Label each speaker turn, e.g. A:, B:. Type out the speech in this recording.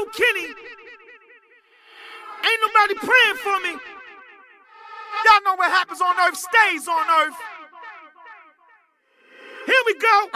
A: Blue Kenny. Ain't nobody praying for me. Y'all know what happens on earth stays on earth. Here we go.